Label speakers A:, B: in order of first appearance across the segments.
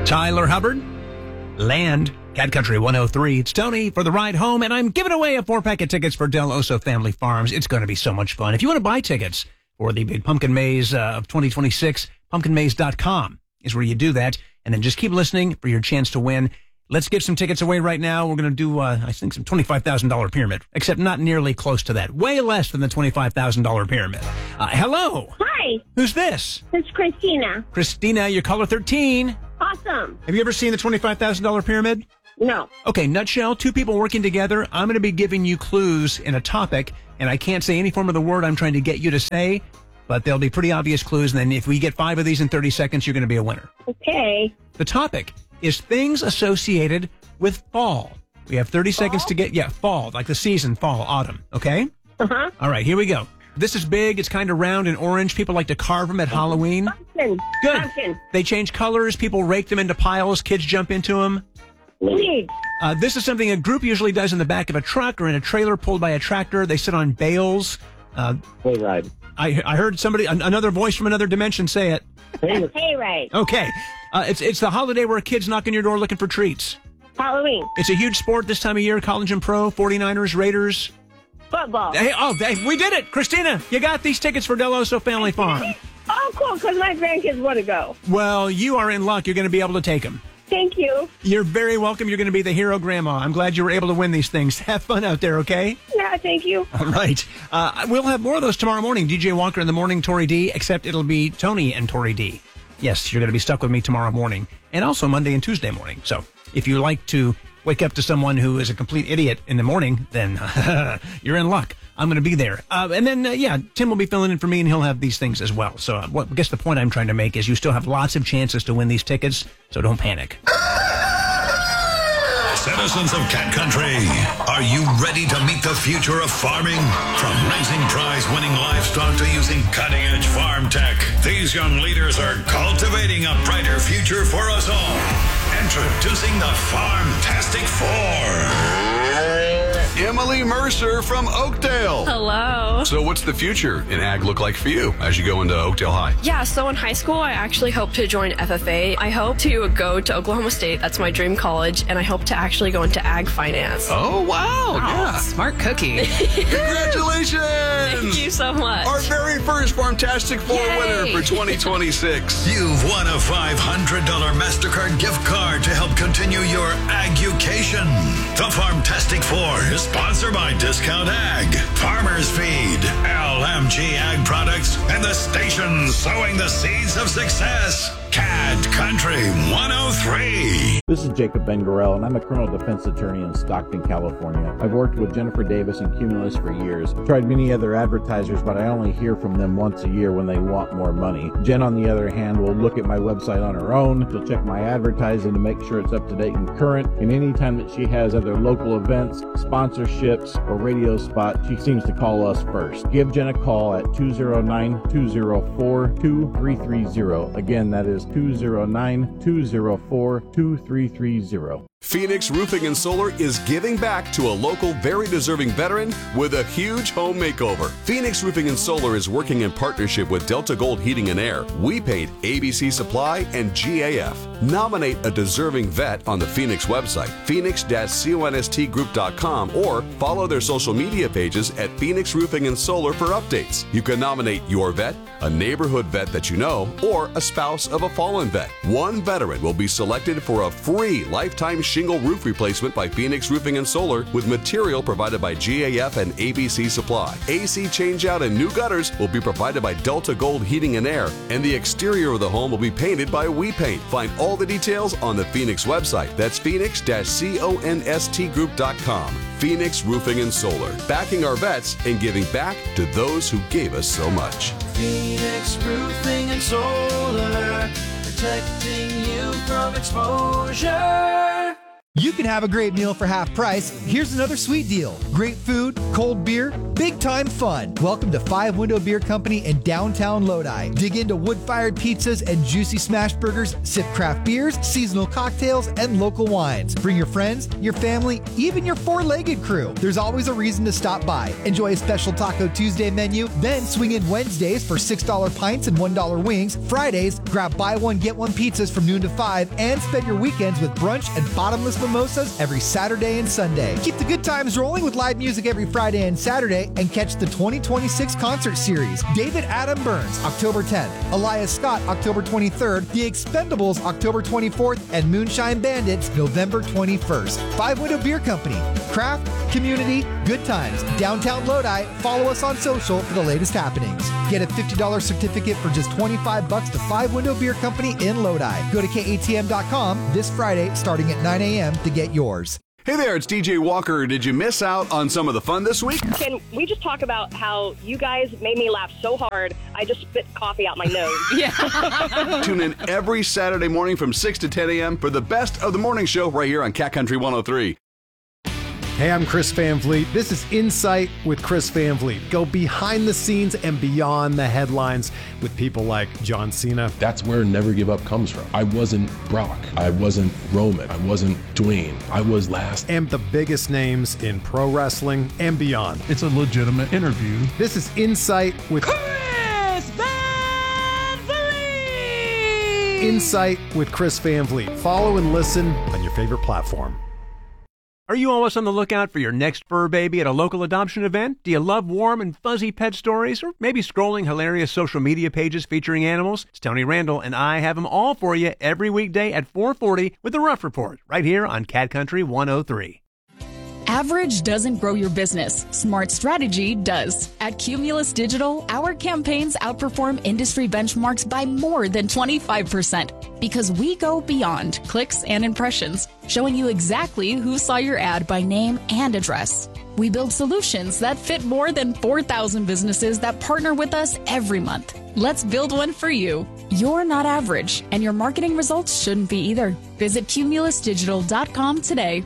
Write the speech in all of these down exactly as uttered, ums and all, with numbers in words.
A: Tyler Hubbard, Land, Cat Country one oh three. It's Tony for the ride home, and I'm giving away a four-pack of tickets for Del Oso Family Farms. It's going to be so much fun. If you want to buy tickets for the big Pumpkin Maze uh, of twenty twenty-six, pumpkin maze dot com is where you do that, and then just keep listening for your chance to win. Let's give some tickets away right now. We're going to do, uh, I think, some twenty-five thousand dollars pyramid, except not nearly close to that. Way less than the twenty-five thousand dollars pyramid. Uh, hello.
B: Hi.
A: Who's this?
B: It's Christina.
A: Christina, you're caller thirteen.
B: Awesome.
A: Have you ever seen the twenty-five thousand dollars pyramid?
B: No.
A: Okay, nutshell, two people working together. I'm going to be giving you clues in a topic, and I can't say any form of the word I'm trying to get you to say, but they'll be pretty obvious clues, and then if we get five of these in thirty seconds, you're going to be a winner.
B: Okay.
A: The topic is things associated with fall. We have thirty fall? seconds to get, yeah, fall, like the season, fall, autumn, okay?
B: Uh-huh.
A: All right, here we go. This is big. It's kind of round and orange. People like to carve them at Halloween.
B: Pumpkin.
A: Good.
B: Pumpkin.
A: They change colors. People rake them into piles. Kids jump into them.
B: Weeds.
A: Uh, this is something a group usually does in the back of a truck or in a trailer pulled by a tractor. They sit on bales. Uh,
C: Hayride.
A: I, I heard somebody, an, another voice from another dimension say it.
B: Hayride.
A: Okay. Uh, it's it's the holiday where a kid's knocking your door looking for treats.
B: Halloween.
A: It's a huge sport this time of year. College and pro, forty-niners, Raiders.
B: Football.
A: Hey, oh, hey, we did it. Christina, you got these tickets for Del Oso Family Farm.
B: Oh, cool, because my grandkids want to go.
A: Well, you are in luck. You're going to be able to take them.
B: Thank you.
A: You're very welcome. You're going to be the hero grandma. I'm glad you were able to win these things. Have fun out there, okay?
B: Yeah, thank you.
A: All right. Uh, we'll have more of those tomorrow morning. D J Walker in the morning, Tori D, except it'll be Tony and Tori D. Yes, you're going to be stuck with me tomorrow morning, and also Monday and Tuesday morning. So if you like to wake up to someone who is a complete idiot in the morning, then you're in luck. I'm going to be there. Uh, and then, uh, yeah, Tim will be filling in for me, and he'll have these things as well. So uh, what, I guess the point I'm trying to make is you still have lots of chances to win these tickets, so don't panic.
D: Citizens of Cat Country, are you ready to meet the future of farming? From raising prize-winning livestock to using cutting-edge farm tech, these young leaders are cultivating a brighter future for us all. Introducing the Farmtastic Four.
E: Emily Mercer from Oakdale.
F: Hello.
E: So what's the future in ag look like for you as you go into Oakdale High?
F: Yeah, so in high school, I actually hope to join F F A. I hope to go to Oklahoma State. That's my dream college. And I hope to actually go into ag finance.
E: Oh, wow. Yeah.
G: Smart cookie.
E: Congratulations.
F: Thank you so much.
E: Our very first Farmtastic Four
F: Yay.
E: winner for twenty twenty-six.
D: You've won a five hundred dollars MasterCard gift card to help continue your agucation. The Farmtastic Four is sponsored by Discount Ag, Farmers Feed, L M G Ag Products, and the station sowing the seeds of success, Cat Country one oh three.
H: This is Jacob Ben-Gorel, and I'm a criminal defense attorney in Stockton, California. I've worked with Jennifer Davis and Cumulus for years. I've tried many other advertisers, but I only hear from them once a year when they want more money. Jen, on the other hand, will look at my website on her own. She'll check my advertising to make sure it's up to date and current. And anytime that she has other local events, sponsorships, or radio spots, she seems to call us first. Give Jen a call at two oh nine, two oh four, two three three oh. Again, that is two oh nine, two oh four, two three three oh.
E: Phoenix Roofing and Solar is giving back to a local, very deserving veteran with a huge home makeover. Phoenix Roofing and Solar is working in partnership with Delta Gold Heating and Air, We Paint, A B C Supply, and G A F. Nominate a deserving vet on the Phoenix website, phoenix dash const group dot com, or follow their social media pages at Phoenix Roofing and Solar for updates. You can nominate your vet, a neighborhood vet that you know, or a spouse of a fallen vet. One veteran will be selected for a free lifetime shingle roof replacement by Phoenix Roofing and Solar with material provided by G A F and A B C Supply. A C changeout and new gutters will be provided by Delta Gold Heating and Air, and the exterior of the home will be painted by We Paint. Find all the details on the Phoenix website. That's phoenix dash const group dot com. Phoenix Roofing and Solar, backing our vets and giving back to those who gave us so much.
I: Phoenix Roofing and Solar, protecting you from exposure.
C: You can have a great meal for half price. Here's another sweet deal. Great food, cold beer, big time fun. Welcome to Five Window Beer Company in downtown Lodi. Dig into wood-fired pizzas and juicy smash burgers, sip craft beers, seasonal cocktails, and local wines. Bring your friends, your family, even your four-legged crew. There's always a reason to stop by. Enjoy a special Taco Tuesday menu, then swing in Wednesdays for six dollar pints and one dollar wings. Fridays, grab buy one, get one pizzas from noon to five, and spend your weekends with brunch and bottomless mimosas every Saturday and Sunday. Keep the good times rolling with live music every Friday and Saturday, and catch the twenty twenty-six concert series. David Adam Burns, October tenth. Elias Scott, October twenty-third. The Expendables, October twenty-fourth. And Moonshine Bandits, November twenty-first. Five Window Beer Company. Craft, community, good times. Downtown Lodi. Follow us on social for the latest happenings. Get a fifty dollar certificate for just twenty-five bucks to Five Window Beer Company in Lodi. Go to K A T M dot com this Friday starting at nine a.m. to get yours.
E: Hey there, it's D J Walker. Did you miss out on some of the fun this week?
B: Can we just talk about how you guys made me laugh so hard, I just spit coffee out my nose?
G: Yeah.
E: Tune in every Saturday morning from six to ten a.m. for the best of the morning show right here on Cat Country one oh three.
J: Hey, I'm Chris Van Vliet. This is Insight with Chris Van Vliet. Go behind the scenes and beyond the headlines with people like John Cena.
K: That's where Never Give Up comes from. I wasn't Brock. I wasn't Roman. I wasn't Dwayne. I was last.
J: And the biggest names in pro wrestling and beyond.
L: It's a legitimate interview.
J: This is Insight with
G: Chris Van Vliet!
J: Insight with Chris Van Vliet. Follow and listen on your favorite platform.
A: Are you always on the lookout for your next fur baby at a local adoption event? Do you love warm and fuzzy pet stories? Or maybe scrolling hilarious social media pages featuring animals? It's Tony Randall, and I have them all for you every weekday at four forty with the Rough Report, right here on Cat Country one oh three.
M: Average doesn't grow your business. Smart strategy does. At Cumulus Digital, our campaigns outperform industry benchmarks by more than twenty-five percent because we go beyond clicks and impressions, showing you exactly who saw your ad by name and address. We build solutions that fit more than four thousand businesses that partner with us every month. Let's build one for you. You're not average, and your marketing results shouldn't be either. Visit cumulus digital dot com today.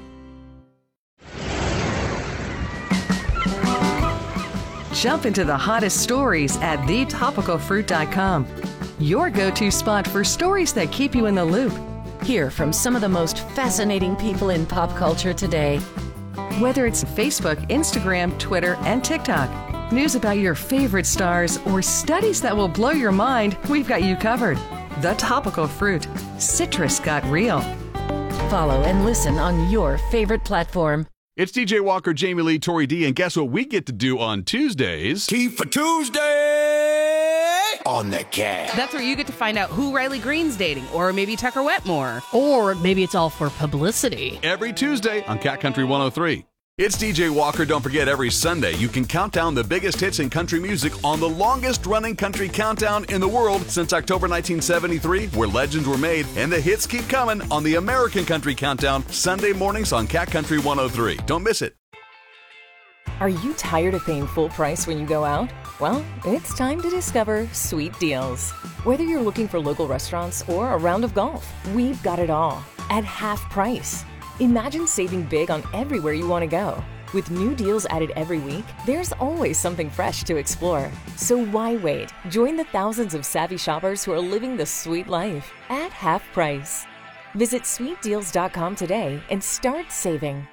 N: Jump into the hottest stories at the topical fruit dot com. Your go-to spot for stories that keep you in the loop.
O: Hear from some of the most fascinating people in pop culture today.
N: Whether it's Facebook, Instagram, Twitter, and TikTok, news about your favorite stars, or studies that will blow your mind, we've got you covered. The Topical Fruit. Citrus got real.
O: Follow and listen on your favorite platform.
E: It's D J Walker, Jamie Lee, Tori D, and guess what we get to do on Tuesdays?
I: Tea for Tuesday on the Cat.
G: That's where you get to find out who Riley Green's dating, or maybe Tucker Wetmore.
P: Or maybe it's all for publicity.
E: Every Tuesday on Cat Country one oh three. It's D J Walker. Don't forget, every Sunday you can count down the biggest hits in country music on the longest-running country countdown in the world since October nineteen seventy-three, where legends were made, and the hits keep coming on the American Country Countdown, Sunday mornings on Cat Country one oh three. Don't miss it.
Q: Are you tired of paying full price when you go out? Well, it's time to discover Sweet Deals. Whether you're looking for local restaurants or a round of golf, we've got it all at half price. Imagine saving big on everywhere you want to go. With new deals added every week, there's always something fresh to explore. So why wait? Join the thousands of savvy shoppers who are living the sweet life at half price. Visit sweet deals dot com today and start saving.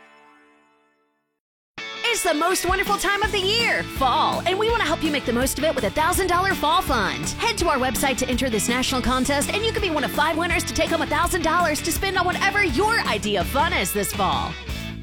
R: It's the most wonderful time of the year, fall, and we want to help you make the most of it with a one thousand dollars Fall Fund. Head to our website to enter this national contest, and you can be one of five winners to take home one thousand dollars to spend on whatever your idea of fun is this fall.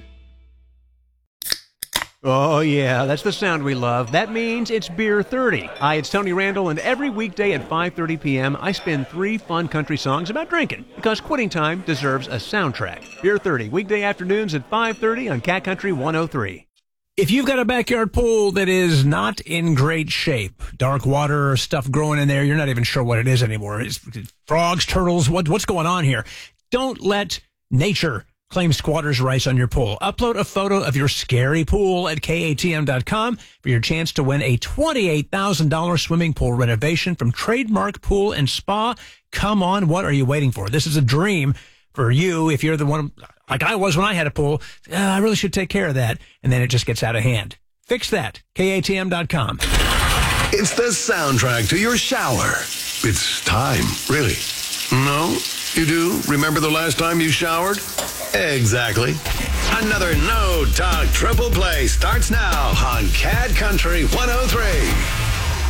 A: Oh, yeah, that's the sound we love. That means it's Beer thirty. Hi, it's Tony Randall, and every weekday at five thirty p.m., I spin three fun country songs about drinking, because quitting time deserves a soundtrack. Beer thirty, weekday afternoons at five thirty on Cat Country one oh three. If you've got a backyard pool that is not in great shape, dark water, stuff growing in there, you're not even sure what it is anymore. It's frogs, turtles, what, what's going on here? Don't let nature claim squatter's rights on your pool. Upload a photo of your scary pool at K A T M dot com for your chance to win a twenty-eight thousand dollars swimming pool renovation from Trademark Pool and Spa. Come on, what are you waiting for? This is a dream for you, if you're the one like I was when I had a pool, uh, I really should take care of that. And then it just gets out of hand. Fix that. K A T M dot com.
D: It's the soundtrack to your shower. It's time, really. No? You do? Remember the last time you showered? Exactly. Another No Talk Triple Play starts now on Cat Country one oh three.